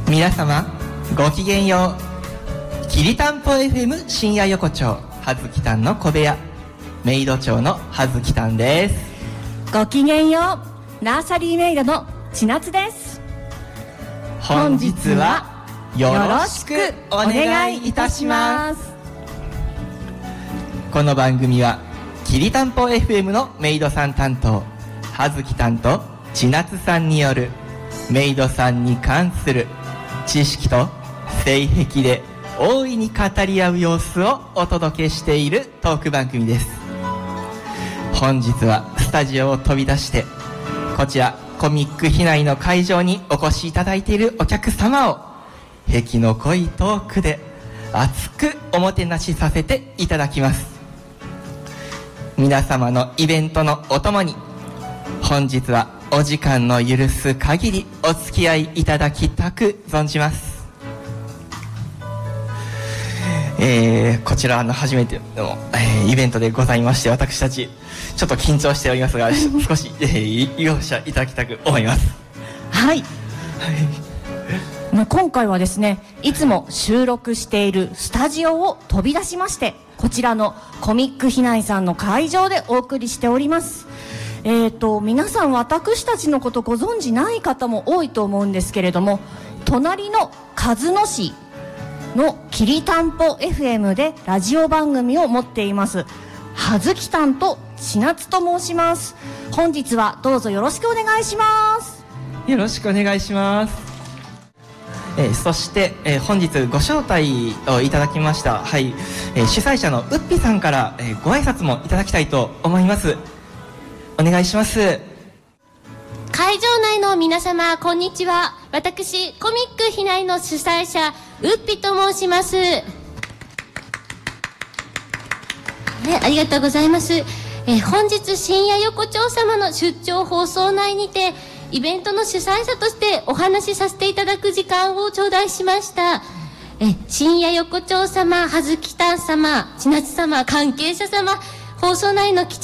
皆様ごきげんよう。きりたんぽ FM 深夜横丁はずきたんの小部屋、メイド長のはずきたんです。 ごきげんよう、ナーサリーメイドの千夏です。 本日はよろしくお願いいたします。この番組はきりたんぽ FM のメイドさん担当はずきたんと千夏さんによるメイドさんに関する知識と性癖で大いに語り合う様子をお届けしているトーク番組です。本日はスタジオを飛び出してこちらコミック避内の会場にお越しいただいているお客様を癖の濃いトークで熱くおもてなしさせていただきます。皆様のイベントのお供に本日はお時間の許す限りお付き合いいただきたく存じます。こちらの初めての、イベントでございまして、私たちちょっと緊張しておりますが少し、容赦いただきたく思います。 はい、今回はですね、いつも収録しているスタジオを飛び出しまして、こちらのコミック避内さんの会場でお送りしております。皆さん私たちのことご存じない方も多いと思うんですけれども、隣の鹿角市のきりたんぽ FM でラジオ番組を持っていますはずきたんと千夏と申します。本日はどうぞよろしくお願いします。 よろしくお願いします。そして、本日ご招待をいただきました、主催者のうっぴさんから、ご挨拶もいただきたいと思います。お願いします。 会場内の皆様こんにちは。私コミック避内の主催者うっぴと申します。ありがとうございます。本日深夜横丁様の出張放送内にてイベントの主催者としてお話しさせていただく時間を頂戴しました。深夜横丁様、はずきたん様、千夏様、関係者様、放送内の貴重